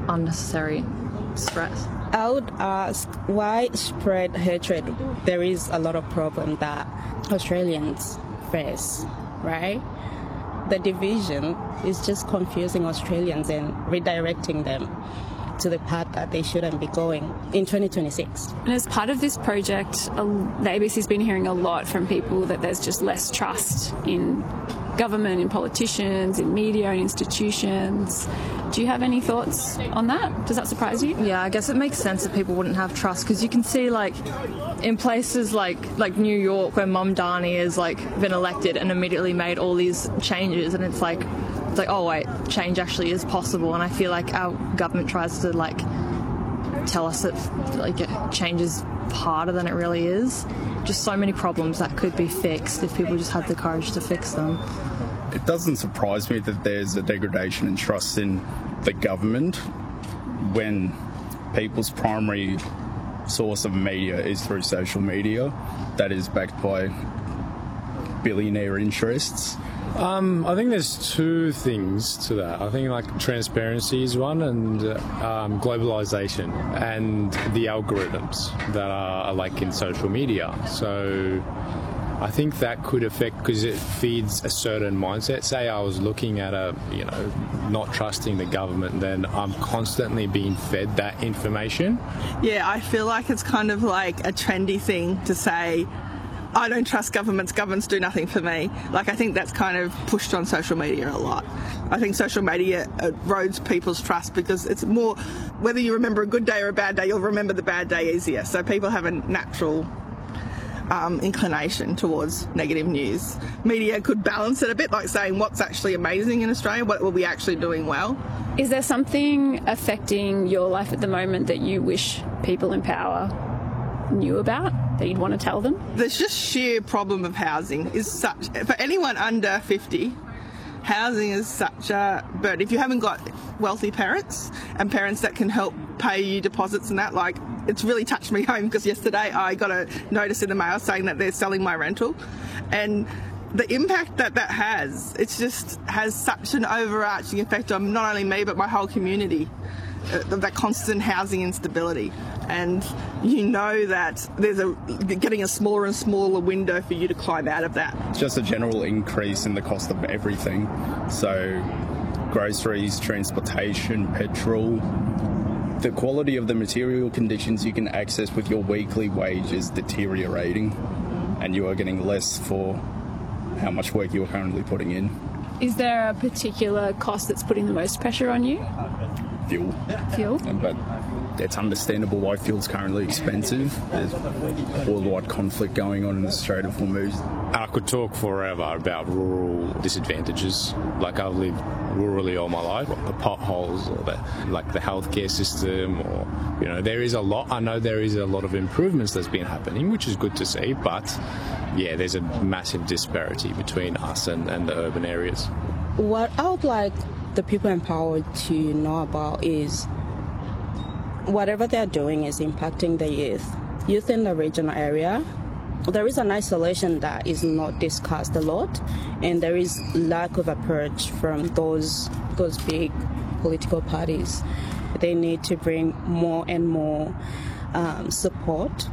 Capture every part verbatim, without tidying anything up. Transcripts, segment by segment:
unnecessary stress? I would ask why spread hatred. There is a lot of problem that Australians face, right? The division is just confusing Australians and redirecting them to the path that they shouldn't be going in twenty twenty-six. And as part of this project, the A B C's been hearing a lot from people that there's just less trust in government, in politicians, in media, in institutions. Do you have any thoughts on that? Does that surprise you? Yeah, I guess it makes sense that people wouldn't have trust, because you can see, like, in places like like New York, where Mamdani has like been elected and immediately made all these changes, and it's like it's like oh wait, change actually is possible. And I feel like our government tries to like tell us that like change is harder than it really is. Just so many problems that could be fixed if people just had the courage to fix them. It doesn't surprise me that there's a degradation in trust in the government when people's primary source of media is through social media that is backed by billionaire interests. Um, I think there's two things to that. I think like transparency is one, and um, globalization and the algorithms that are like in social media. So I think that could affect, because it feeds a certain mindset. Say I was looking at a, you know, not trusting the government, then I'm constantly being fed that information. Yeah, I feel like it's kind of like a trendy thing to say, I don't trust governments, governments do nothing for me. Like, I think that's kind of pushed on social media a lot. I think social media erodes people's trust because it's more, whether you remember a good day or a bad day, you'll remember the bad day easier. So people have a natural um, inclination towards negative news. Media could balance it a bit, like saying what's actually amazing in Australia, what will be actually doing well. Is there something affecting your life at the moment that you wish people in power knew about, that you'd want to tell them? There's just sheer problem of housing is such, for anyone under fifty, housing is such a burden. If you haven't got wealthy parents and parents that can help pay you deposits and that, like, it's really touched me home, because yesterday I got a notice in the mail saying that they're selling my rental, and the impact that that has, it's just has such an overarching effect on not only me but my whole community. Uh, that constant housing instability, and you know that there's a getting a smaller and smaller window for you to climb out of that. It's just a general increase in the cost of everything. So groceries, transportation, petrol, the quality of the material conditions you can access with your weekly wage is deteriorating, and you are getting less for how much work you are currently putting in. Is there a particular cost that's putting the most pressure on you? Fuel. Fuel? But it's understandable why fuel's currently expensive. There's worldwide conflict going on in the Strait of Hormuz. I could talk forever about rural disadvantages. Like, I've lived rurally all my life. The potholes, or the like the healthcare system, or, you know, there is a lot. I know there is a lot of improvements that's been happening, which is good to see. But yeah, there's a massive disparity between us and, and the urban areas. What I would like the people in power to know about is whatever they're doing is impacting the youth. Youth in the regional area, there is an isolation that is not discussed a lot, and there is lack of approach from those those big political parties. They need to bring more and more um, support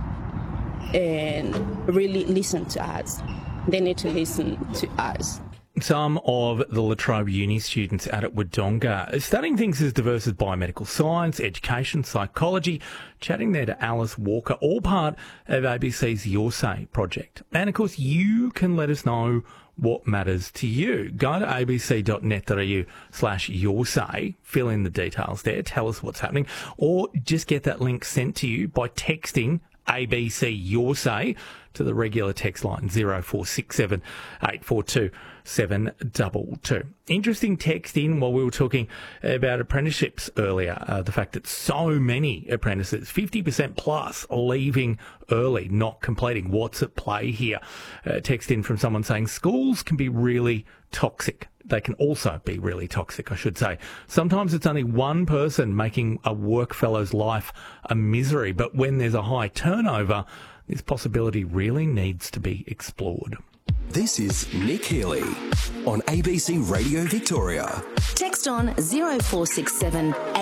and really listen to us. They need to listen to us. Some of the La Trobe Uni students out at Wodonga are studying things as diverse as biomedical science, education, psychology, chatting there to Alice Walker, all part of A B C's Your Say project. And of course, you can let us know what matters to you. Go to abc.net.au slash your say, fill in the details there, tell us what's happening, or just get that link sent to you by texting A B C Your Say to the regular text line zero four six seven eight four two seven two two. Interesting text in while we were talking about apprenticeships earlier, uh, the fact that so many apprentices, fifty percent plus, are leaving early, not completing. What's at play here? Uh, text in from someone saying schools can be really toxic. They can also be really toxic, I should say. Sometimes it's only one person making a workfellow's life a misery, but when there's a high turnover, this possibility really needs to be explored. This is Nick Healy on A B C Radio Victoria. Text on zero four six seven